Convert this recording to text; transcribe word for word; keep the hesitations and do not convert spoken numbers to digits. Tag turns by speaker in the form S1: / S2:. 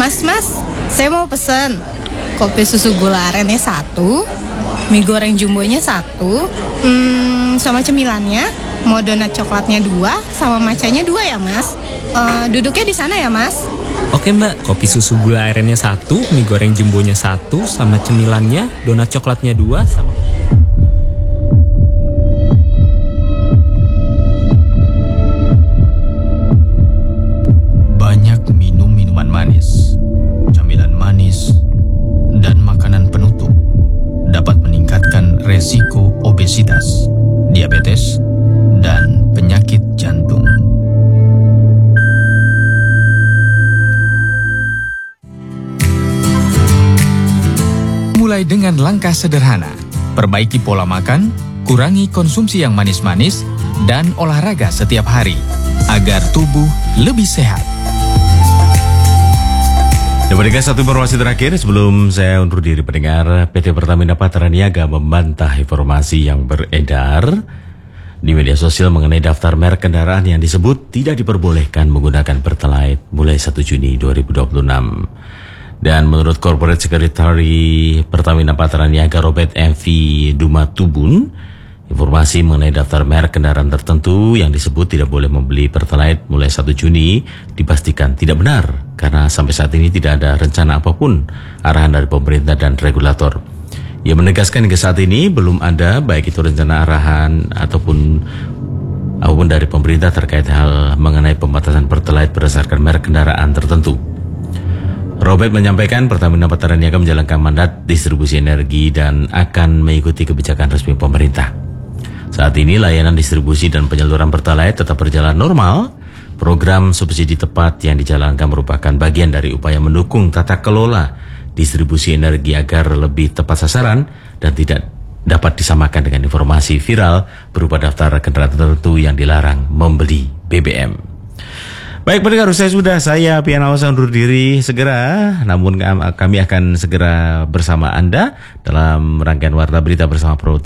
S1: Mas, mas, saya mau pesen kopi susu gula arennya satu, mie goreng jumbonya satu, hmm, sama cemilannya, mau donat coklatnya dua, sama macanya dua ya mas. Uh, duduknya di sana ya mas.
S2: Oke mbak, kopi susu gula arennya satu, mie goreng jumbonya satu, sama cemilannya, donat coklatnya dua, sama...
S3: Banyak minum minuman manis, camilan manis, dan makanan penutup dapat meningkatkan resiko obesitas, diabetes, dan penyakit jantung. Mulai dengan langkah sederhana, perbaiki pola makan, kurangi konsumsi yang manis-manis, dan olahraga setiap hari, agar tubuh lebih sehat.
S4: Dan pendengar, satu informasi terakhir sebelum saya undur diri pendengar. P T Pertamina Patraniaga membantah informasi yang beredar di media sosial mengenai daftar merek kendaraan yang disebut tidak diperbolehkan menggunakan Pertalite mulai satu Juni dua ribu dua puluh enam. Dan menurut Corporate Secretary Pertamina Patraniaga Robert M V Dumatubun, informasi mengenai daftar merek kendaraan tertentu yang disebut tidak boleh membeli Pertalite mulai satu Juni dipastikan tidak benar, karena sampai saat ini tidak ada rencana apapun arahan dari pemerintah dan regulator. Ia menegaskan hingga saat ini belum ada baik itu rencana arahan ataupun apapun dari pemerintah terkait hal mengenai pembatasan Pertalite berdasarkan merek kendaraan tertentu. Robert menyampaikan Pertamina Patraniaga menjalankan mandat distribusi energi dan akan mengikuti kebijakan resmi pemerintah. Saat ini layanan distribusi dan penyaluran Pertalite tetap berjalan normal. Program subsidi tepat yang dijalankan merupakan bagian dari upaya mendukung tata kelola distribusi energi agar lebih tepat sasaran dan tidak dapat disamakan dengan informasi viral berupa daftar kendaraan tertentu yang dilarang membeli B B M. Baik pendengar, saya sudah saya Pian Awas undur diri segera, namun kami akan segera bersama Anda dalam rangkaian Warta Berita bersama Pro